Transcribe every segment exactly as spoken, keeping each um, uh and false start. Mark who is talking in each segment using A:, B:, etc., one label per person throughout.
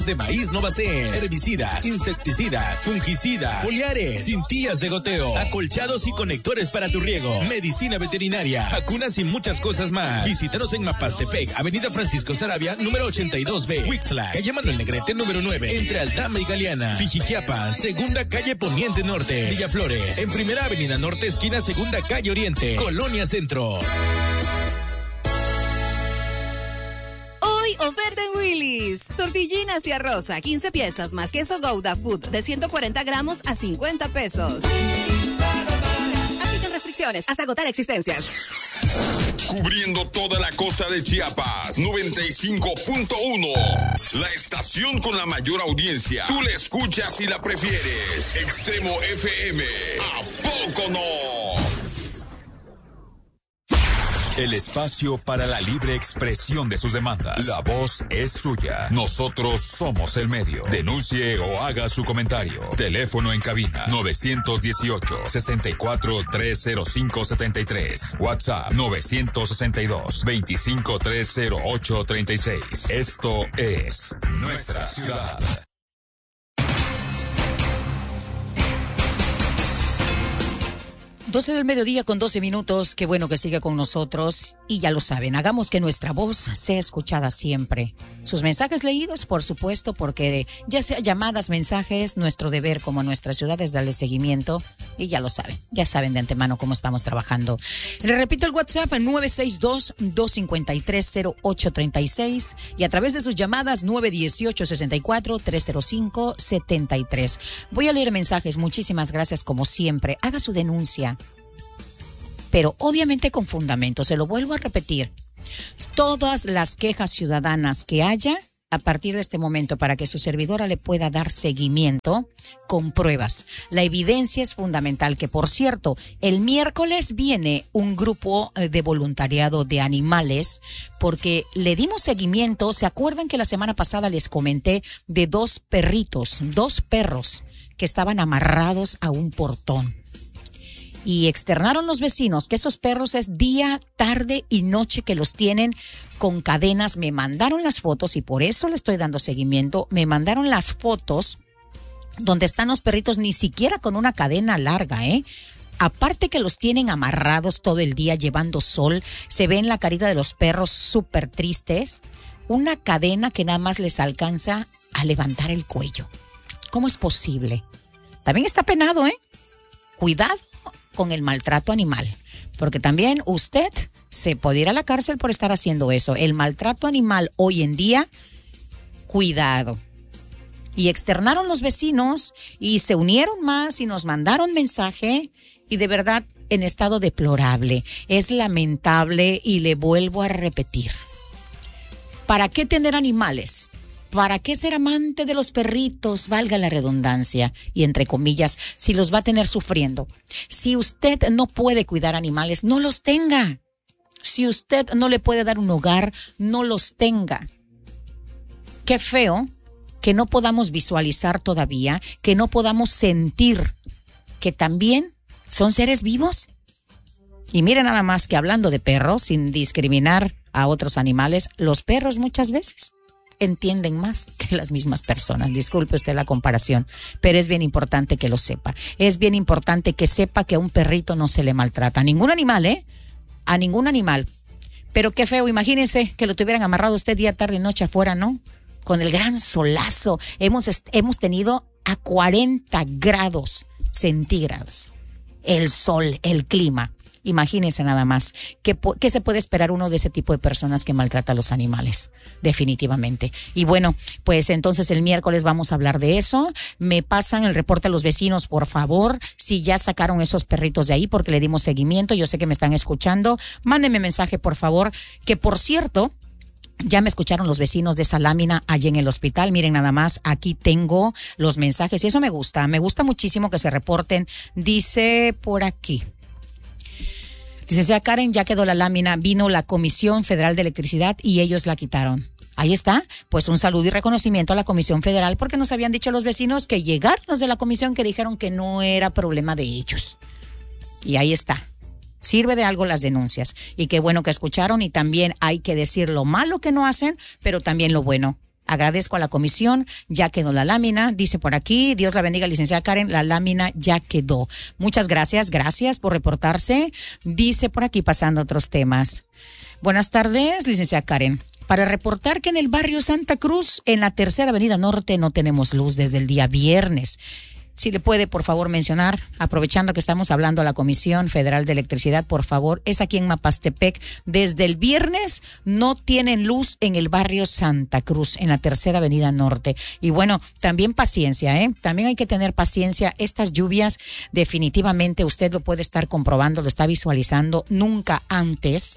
A: de maíz Novacén, herbicidas, insecticidas, fungicidas, foliares, cintillas de goteo, acolchados y conectores para tu riego, medicina veterinaria, vacunas y muchas cosas más. Visítanos en Mapastepec, Avenida Francisco Sarabia, número ochenta y dos B, Huixtla, calle Manuel Negrete, número nueve, entre Aldama y Galeana, Pijijiapa, segunda calle Poniente Norte, Villaflores, en Primera Avenida Norte, esquina Segunda calle Oriente, Colonia Centro.
B: Oferta en Willy's. Tortillinas de arroz a quince piezas más queso Gouda Food de ciento cuarenta gramos a cincuenta pesos. Aplican restricciones hasta agotar existencias.
C: Cubriendo toda la costa de Chiapas, noventa y cinco punto uno. La estación con la mayor audiencia. Tú la escuchas y la prefieres. Extremo F M. ¿A poco no?
D: El espacio para la libre expresión de sus demandas. La voz es suya. Nosotros somos el medio. Denuncie o haga su comentario. Teléfono en cabina nueve uno ocho, seis cuatro, tres cero cinco siete tres. WhatsApp nueve seis dos, dos cinco tres cero ocho tres seis. Esto es Nuestra Ciudad.
E: doce del mediodía con doce minutos. Qué bueno que siga con nosotros. Y ya lo saben, hagamos que nuestra voz sea escuchada siempre. Sus mensajes leídos, por supuesto, porque ya sea llamadas, mensajes, nuestro deber como nuestra ciudad es darle seguimiento. Y ya lo saben, ya saben de antemano cómo estamos trabajando. Le repito el WhatsApp, nueve seis dos, dos cinco tres, cero ocho tres seis. Y a través de sus llamadas, nueve uno ocho, seis cuatro, tres cero cinco siete tres. Voy a leer mensajes. Muchísimas gracias, como siempre. Haga su denuncia, pero obviamente con fundamento. Se lo vuelvo a repetir. Todas las quejas ciudadanas que haya a partir de este momento, para que su servidora le pueda dar seguimiento con pruebas. La evidencia es fundamental, que por cierto, el miércoles viene un grupo de voluntariado de animales, porque le dimos seguimiento. ¿Se acuerdan que la semana pasada les comenté de dos perritos, dos perros que estaban amarrados a un portón? Y externaron los vecinos que esos perros es día, tarde y noche que los tienen con cadenas. Me mandaron las fotos y por eso le estoy dando seguimiento. Me mandaron las fotos donde están los perritos, ni siquiera con una cadena larga, ¿eh? Aparte que los tienen amarrados todo el día llevando sol. Se ve en la carita de los perros súper tristes. Una cadena que nada más les alcanza a levantar el cuello. ¿Cómo es posible? También está penado, ¿eh? Cuidado con el maltrato animal, porque también usted se puede ir a la cárcel por estar haciendo eso. El maltrato animal hoy en día, cuidado. Y externaron los vecinos y se unieron más y nos mandaron mensaje, y de verdad en estado deplorable. Es lamentable y le vuelvo a repetir. ¿Para qué tener animales? ¿Para qué ser amante de los perritos? Valga la redundancia y entre comillas, si los va a tener sufriendo. Si usted no puede cuidar animales, no los tenga. Si usted no le puede dar un hogar, no los tenga. Qué feo que no podamos visualizar todavía, que no podamos sentir que también son seres vivos. Y miren nada más que hablando de perros, sin discriminar a otros animales, los perros muchas veces entienden más que las mismas personas. Disculpe usted la comparación, pero es bien importante que lo sepa. Es bien importante que sepa que a un perrito no se le maltrata. A ningún animal, ¿eh? A ningún animal. Pero qué feo, imagínense que lo tuvieran amarrado usted día, tarde y noche afuera, ¿no? Con el gran solazo. Hemos, hemos tenido a cuarenta grados centígrados. El sol, el clima. Imagínense nada más. ¿Qué, ¿Qué se puede esperar uno de ese tipo de personas que maltrata a los animales? Definitivamente. Y bueno, pues entonces el miércoles vamos a hablar de eso. Me pasan el reporte a los vecinos, por favor, si ya sacaron esos perritos de ahí, porque le dimos seguimiento. Yo sé que me están escuchando. Mándenme mensaje, por favor. Que por cierto, ya me escucharon los vecinos de esa lámina allí en el hospital. Miren nada más, aquí tengo los mensajes y eso me gusta. Me gusta muchísimo que se reporten. Dice por aquí. Licenciada Karen, ya quedó la lámina, vino la Comisión Federal de Electricidad y ellos la quitaron. Ahí está, pues un saludo y reconocimiento a la Comisión Federal, porque nos habían dicho los vecinos que llegaron los de la comisión que dijeron que no era problema de ellos. Y ahí está. Sirve de algo las denuncias. Y qué bueno que escucharon, y también hay que decir lo malo que no hacen, pero también lo bueno. Agradezco a la comisión, ya quedó la lámina, dice por aquí, Dios la bendiga, licenciada Karen, la lámina ya quedó. Muchas gracias, gracias por reportarse. Dice por aquí, pasando a otros temas. Buenas tardes, licenciada Karen. Para reportar que en el barrio Santa Cruz, en la tercera avenida norte, no tenemos luz desde el día viernes. Si le puede, por favor, mencionar, aprovechando que estamos hablando a la Comisión Federal de Electricidad, por favor, es aquí en Mapastepec. Desde el viernes no tienen luz en el barrio Santa Cruz, en la tercera avenida norte. Y bueno, también paciencia, ¿eh? También hay que tener paciencia. Estas lluvias, definitivamente, usted lo puede estar comprobando, lo está visualizando. Nunca antes.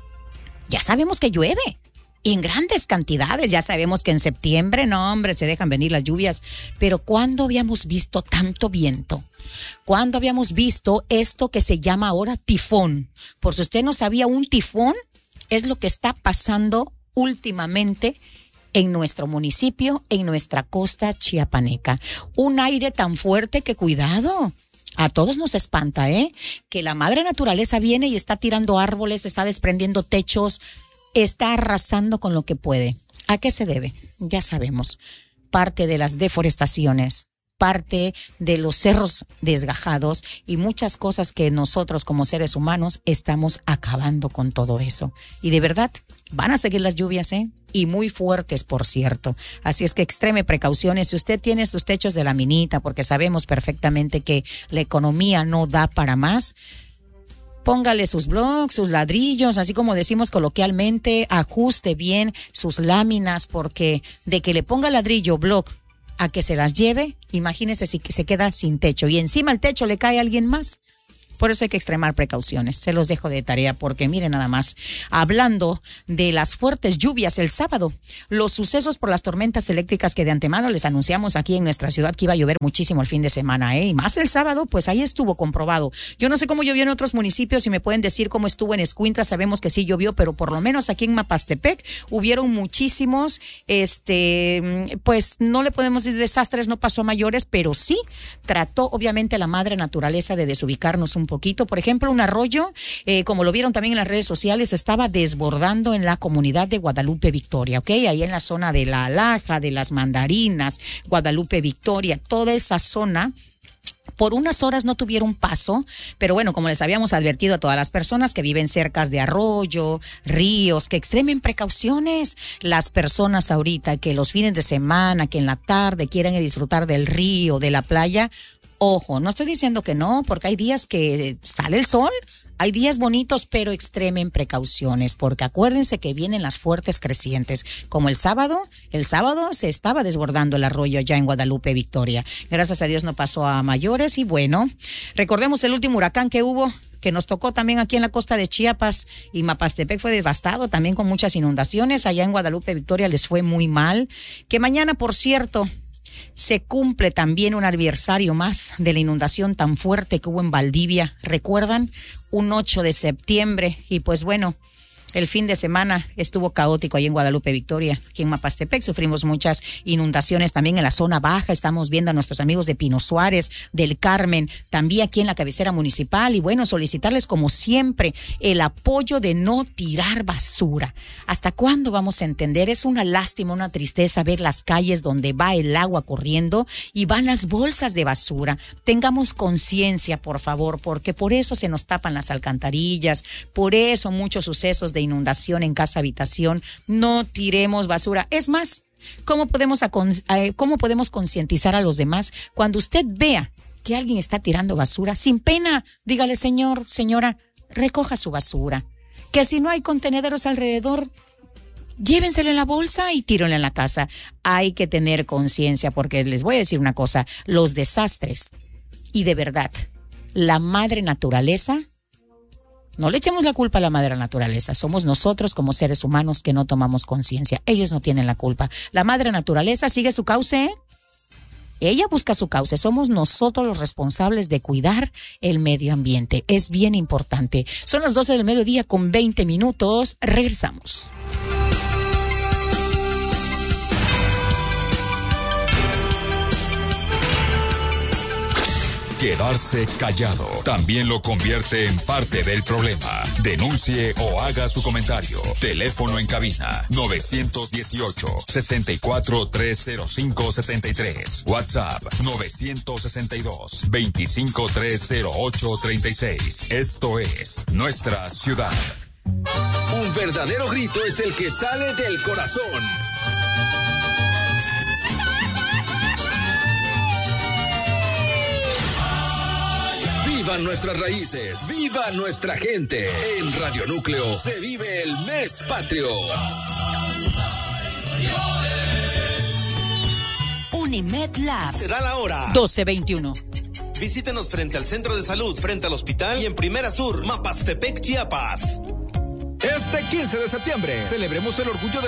E: Ya sabemos que llueve. Y en grandes cantidades, ya sabemos que en septiembre, no hombre, se dejan venir las lluvias, pero ¿cuándo habíamos visto tanto viento? ¿Cuándo habíamos visto esto que se llama ahora tifón? Por si usted no sabía, un tifón es lo que está pasando últimamente en nuestro municipio, en nuestra costa chiapaneca. Un aire tan fuerte que cuidado. A todos nos espanta, ¿eh? Que la madre naturaleza viene y está tirando árboles, está desprendiendo techos, está arrasando con lo que puede. ¿A qué se debe? Ya sabemos. Parte de las deforestaciones, parte de los cerros desgajados y muchas cosas que nosotros como seres humanos estamos acabando con todo eso. Y de verdad, van a seguir las lluvias, ¿eh? Y muy fuertes, por cierto. Así es que extreme precauciones. Si usted tiene sus techos de laminita, porque sabemos perfectamente que la economía no da para más, póngale sus blocks, sus ladrillos, así como decimos coloquialmente, ajuste bien sus láminas, porque de que le ponga ladrillo, block, a que se las lleve, imagínese si que se queda sin techo y encima el techo le cae a alguien más. Por eso hay que extremar precauciones. Se los dejo de tarea porque miren nada más. Hablando de las fuertes lluvias el sábado, los sucesos por las tormentas eléctricas que de antemano les anunciamos aquí en nuestra ciudad que iba a llover muchísimo el fin de semana, ¿eh? Y más el sábado, pues ahí estuvo comprobado. Yo no sé cómo llovió en otros municipios, si me pueden decir cómo estuvo en Escuintla, sabemos que sí llovió, pero por lo menos aquí en Mapastepec hubieron muchísimos, este, pues no le podemos decir desastres, no pasó a mayores, pero sí trató obviamente la madre naturaleza de desubicarnos un poquito. Por ejemplo, un arroyo, eh, como lo vieron también en las redes sociales, estaba desbordando en la comunidad de Guadalupe Victoria, ¿ok? Ahí en la zona de La Alaja, de las Mandarinas, Guadalupe Victoria, toda esa zona. Por unas horas no tuvieron paso, pero bueno, como les habíamos advertido a todas las personas que viven cerca de arroyo, ríos, que extremen precauciones. Las personas ahorita que los fines de semana, que en la tarde quieren disfrutar del río, de la playa, ojo, no estoy diciendo que no, porque hay días que sale el sol, hay días bonitos, pero extremen precauciones, porque acuérdense que vienen las fuertes crecientes, como el sábado, el sábado se estaba desbordando el arroyo allá en Guadalupe Victoria. Gracias a Dios no pasó a mayores y bueno, recordemos el último huracán que hubo, que nos tocó también aquí en la costa de Chiapas, y Mapastepec fue devastado también con muchas inundaciones. Allá en Guadalupe Victoria les fue muy mal, que mañana, por cierto, se cumple también un aniversario más de la inundación tan fuerte que hubo en Valdivia. ¿Recuerdan? Un ocho de septiembre. Y pues bueno, el fin de semana estuvo caótico ahí en Guadalupe Victoria. Aquí en Mapastepec sufrimos muchas inundaciones también en la zona baja. Estamos viendo a nuestros amigos de Pino Suárez, del Carmen, también aquí en la cabecera municipal. Y bueno, solicitarles como siempre el apoyo de no tirar basura. ¿Hasta cuándo vamos a entender? Es una lástima, una tristeza ver las calles donde va el agua corriendo y van las bolsas de basura. Tengamos conciencia, por favor, porque por eso se nos tapan las alcantarillas, por eso muchos sucesos de inundación en casa habitación. No tiremos basura. Es más, ¿cómo podemos, eh, cómo podemos concientizar a los demás? Cuando usted vea que alguien está tirando basura, sin pena, dígale, señor, señora, recoja su basura. Que si no hay contenederos alrededor, llévenselo en la bolsa y tírenlo en la casa. Hay que tener conciencia, porque les voy a decir una cosa, los desastres, y de verdad, la madre naturaleza, no le echemos la culpa a la madre naturaleza. Somos nosotros como seres humanos que no tomamos conciencia. Ellos no tienen la culpa. La madre naturaleza sigue su cauce, ¿eh? Ella busca su cauce. Somos nosotros los responsables de cuidar el medio ambiente. Es bien importante. Son las doce del mediodía con veinte minutos. Regresamos.
D: Quedarse callado también lo convierte en parte del problema. Denuncie o haga su comentario. Teléfono en cabina nueve uno ocho, seis cuatro tres cero cinco siete tres. WhatsApp nueve seis dos, dos cinco tres cero ocho tres seis. Esto es Nuestra Ciudad.
F: Un verdadero grito es el que sale del corazón. ¡Vivan nuestras raíces! ¡Viva nuestra gente! En Radio Núcleo se vive el mes patrio.
G: Unimed Lab.
H: Se da la hora.
E: doce veintiuno.
H: Visítenos frente al Centro de Salud, frente al hospital y en Primera Sur, Mapastepec, Chiapas.
I: Este quince de septiembre celebremos el orgullo de